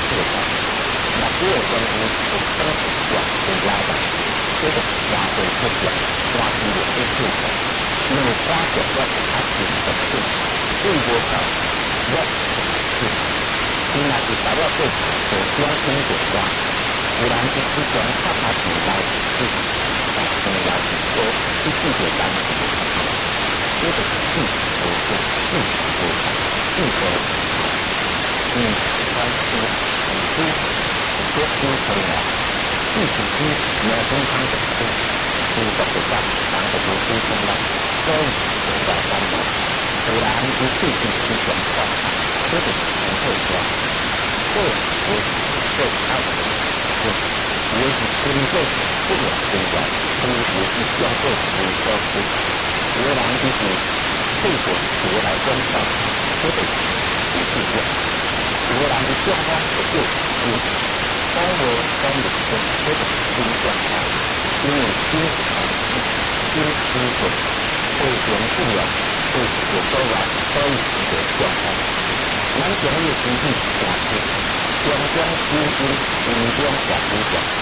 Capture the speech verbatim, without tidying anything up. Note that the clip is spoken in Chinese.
做法，那只有关于不生死下的拉长，这个拉回不了，拉低了一部分，因为发展要给它平衡性，最多上要是，你那是达到最好的光听点拉，不然就只讲看它起来是，但是要是说一季的单子，这个是不是是不是是否？嗯，关系很多很多因素啊，具体是没有健康的事，是不是讲讲的不是重要，所以我要担忧，不然一次性是状况，这个很会说，这我这他的是，也是针对不了这个，所以也是相对来说是，虽然就是对我我来讲上，这个也是一样。我人的状况不对，是当我当人生这种心状态，因为心很心思的会严重了，会有时候啊，都有一个状态。咱讲的经济下去，将将心心心中下思想，